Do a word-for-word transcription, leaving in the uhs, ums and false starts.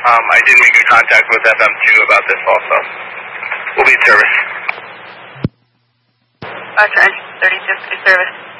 Um, I did make a contact with F M two about this also. We'll be in service. Roger, thirty-six, service.